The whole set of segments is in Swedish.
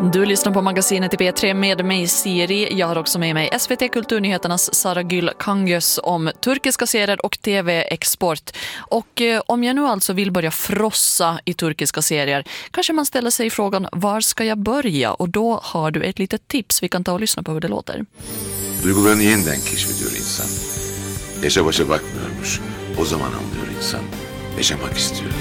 Du lyssnar på magasinet i P3 med mig Siri. Jag har också med mig SVT Kulturnyheternas Sara Gül Kangios om turkiska serier och tv-export. Och om jag nu alltså vill börja frossa i turkiska serier, kanske man ställer sig frågan, var ska jag börja? Och då har du ett litet tips. Vi kan ta och lyssna på hur det låter. Duygularını yeniden keşfediyor insan. Yaşa başa bakmıyormuş. O zaman anlıyor insan. Yaşamak istiyor.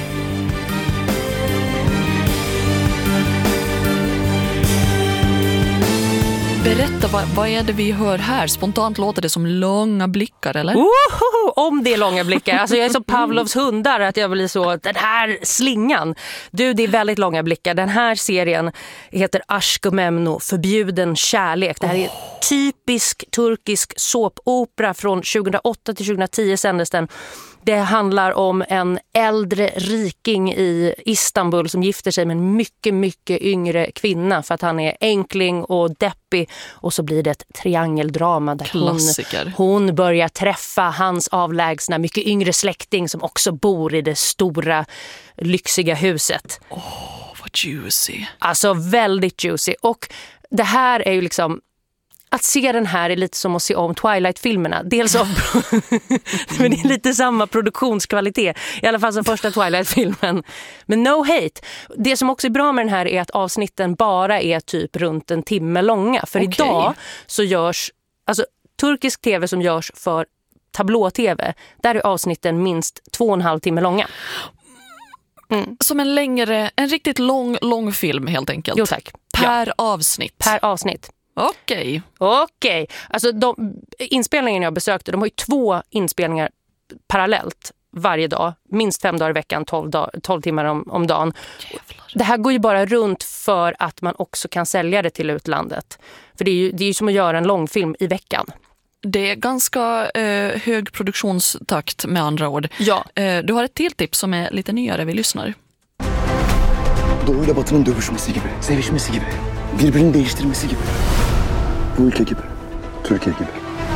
Berätta, vad är det vi hör här? Spontant låter det som långa blickar, eller? Om det är långa blickar. Alltså jag är som Pavlovs hundar, att jag blir så, den här slingan. Du, det är väldigt långa blickar. Den här serien heter Aşk och Memnu, förbjuden kärlek. Det här är typisk turkisk såpopera från 2008 till 2010 sändes den. Det handlar om en äldre riking i Istanbul som gifter sig med en mycket, mycket yngre kvinna för att han är enkling och deppig. Och så blir det ett triangeldrama där hon börjar träffa hans avlägsna, mycket yngre släkting som också bor i det stora, lyxiga huset. Vad juicy. Alltså väldigt juicy. Och det här är ju liksom... Att se den här är lite som att se om Twilight-filmerna. Dels av... men det är lite samma produktionskvalitet. I alla fall som första Twilight-filmen. Men no hate. Det som också är bra med den här är att avsnitten bara är typ runt en timme långa. För idag så görs... Alltså turkisk tv som görs för tablå-tv. Där är avsnitten minst 2,5 timme långa. Som en riktigt lång film helt enkelt. Jo tack. Per avsnitt. Per avsnitt. Okej. Alltså inspelningen jag besökte, de har ju 2 inspelningar parallellt varje dag. Minst 5 dagar i veckan, 12 timmar om dagen. Jävlar. Det här går ju bara runt för att man också kan sälja det till utlandet. För det är ju som att göra en långfilm i veckan. Det är ganska hög produktionstakt med andra ord. Ja. Du har ett till tips som är lite nyare, vi lyssnar. Doğuyla batının dövüşmesi gibi, sevişmesi gibi, birbirini değiştirmesi gibi. Bu ülke gibi, Türkiye gibi.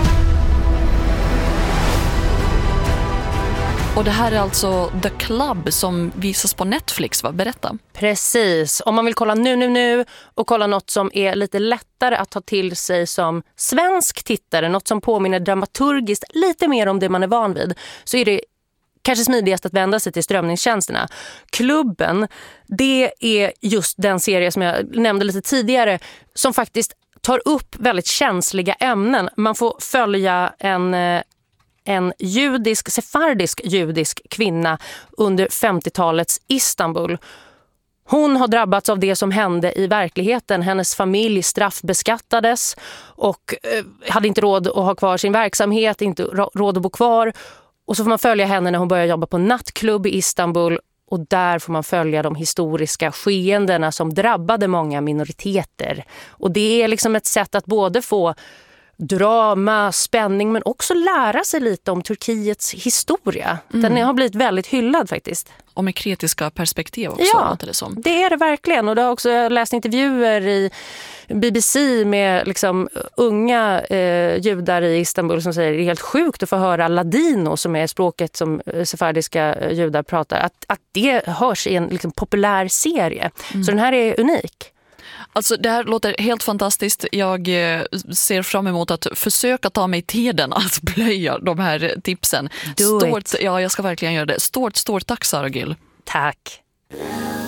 Och det här är alltså The Club som visas på Netflix, va? Berätta. Precis. Om man vill kolla nu och kolla något som är lite lättare att ta till sig som svensk tittare, något som påminner dramaturgiskt lite mer om det man är van vid, så är det kanske smidigast att vända sig till strömningstjänsterna. Klubben, det är just den serie som jag nämnde lite tidigare som faktiskt tar upp väldigt känsliga ämnen. Man får följa en sefardisk judisk kvinna under 50-talets Istanbul. Hon har drabbats av det som hände i verkligheten. Hennes familj straffbeskattades och hade inte råd att ha kvar sin verksamhet, inte råd att bo kvar. Och så får man följa henne när hon börjar jobba på nattklubb i Istanbul. Och där får man följa de historiska skeendena som drabbade många minoriteter. Och det är liksom ett sätt att både få drama, spänning men också lära sig lite om Turkiets historia. Den har blivit väldigt hyllad faktiskt. Och med kritiska perspektiv också. Ja, det är det verkligen. Och det har också läst intervjuer i BBC med liksom unga judar i Istanbul som säger att det är helt sjukt att få höra ladino, som är språket som sefardiska judar pratar. Att det hörs i en liksom populär serie. Så den här är unik. Alltså det här låter helt fantastiskt. Jag ser fram emot att försöka ta mig tiden att plöja de här tipsen. Ja, jag ska verkligen göra det. Stort tack, Sara Gül. Tack.